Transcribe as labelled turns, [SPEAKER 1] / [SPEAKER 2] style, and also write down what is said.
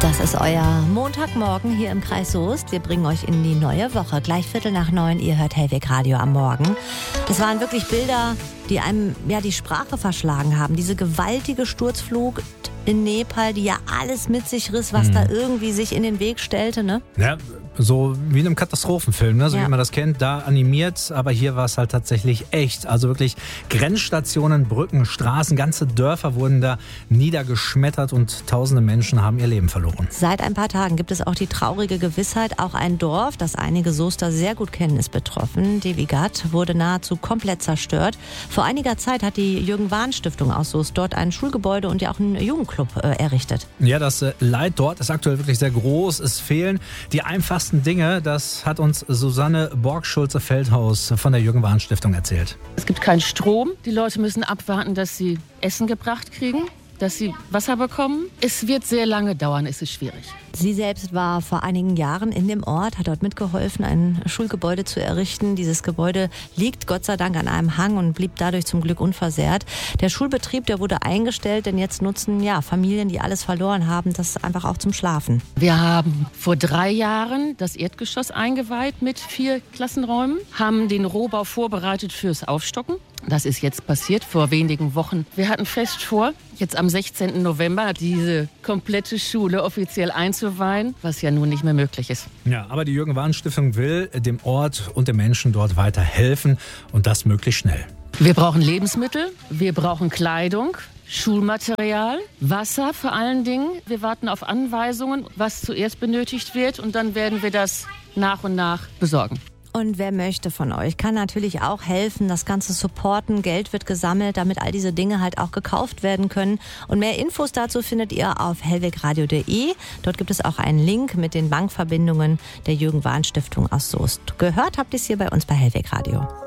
[SPEAKER 1] Das ist euer Montagmorgen hier im Kreis Soest. Wir bringen euch in die neue Woche. Gleich 8:45, ihr hört Hellweg Radio am Morgen. Das waren wirklich Bilder, die einem die Sprache verschlagen haben. Diese gewaltige Sturzflut in Nepal, die ja alles mit sich riss, was da irgendwie sich in den Weg stellte, ne?
[SPEAKER 2] Ja, so wie in einem Katastrophenfilm, ne? So
[SPEAKER 1] Ja.
[SPEAKER 2] wie man das kennt, da animiert, aber hier war es halt tatsächlich echt. Also wirklich Grenzstationen, Brücken, Straßen, ganze Dörfer wurden da niedergeschmettert und tausende Menschen haben ihr Leben verloren.
[SPEAKER 1] Seit ein paar Tagen gibt es auch die traurige Gewissheit, auch ein Dorf, das einige Soester sehr gut kennen, ist betroffen. Devigat wurde nahezu komplett zerstört. Vor einiger Zeit hat die Jürgen-Wahn-Stiftung aus Soest dort ein Schulgebäude und ja auch einen Jugendclub errichtet.
[SPEAKER 2] Ja, das Leid dort ist aktuell wirklich sehr groß. Es fehlen die einfachsten Dinge. Das hat uns Susanne Borg-Schulze-Feldhaus von der Jürgen-Wahn-Stiftung erzählt.
[SPEAKER 3] Es gibt keinen Strom. Die Leute müssen abwarten, dass sie Essen gebracht kriegen, dass sie Wasser bekommen. Es wird sehr lange dauern, es ist schwierig.
[SPEAKER 1] Sie selbst war vor einigen Jahren in dem Ort, hat dort mitgeholfen, ein Schulgebäude zu errichten. Dieses Gebäude liegt Gott sei Dank an einem Hang und blieb dadurch zum Glück unversehrt. Der Schulbetrieb, der wurde eingestellt, denn jetzt nutzen Familien, die alles verloren haben, das einfach auch zum Schlafen.
[SPEAKER 3] Wir haben vor 3 Jahren das Erdgeschoss eingeweiht mit 4 Klassenräumen, haben den Rohbau vorbereitet fürs Aufstocken. Das ist jetzt passiert vor wenigen Wochen. Wir hatten fest vor, jetzt am 16. November diese komplette Schule offiziell einzuweihen, was ja nun nicht mehr möglich ist.
[SPEAKER 2] Ja, aber die Jürgen-Wahn-Stiftung will dem Ort und den Menschen dort weiter helfen und das möglichst schnell.
[SPEAKER 3] Wir brauchen Lebensmittel, wir brauchen Kleidung, Schulmaterial, Wasser vor allen Dingen. Wir warten auf Anweisungen, was zuerst benötigt wird, und dann werden wir das nach und nach besorgen.
[SPEAKER 1] Und wer möchte von euch, kann natürlich auch helfen, das Ganze supporten. Geld wird gesammelt, damit all diese Dinge halt auch gekauft werden können. Und mehr Infos dazu findet ihr auf hellwegradio.de. Dort gibt es auch einen Link mit den Bankverbindungen der Jürgen-Wahn-Stiftung aus Soest. Gehört habt ihr es hier bei uns bei Hellweg Radio.